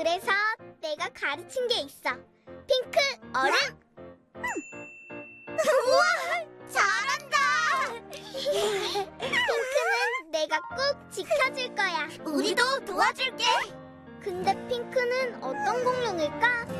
그래서 내가 가르친 게 있어. 핑크, 얼음. 우와, 잘한다. 핑크는 내가 꼭 지켜줄 거야. 우리도 도와줄게. 근데 핑크는 어떤 공룡일까?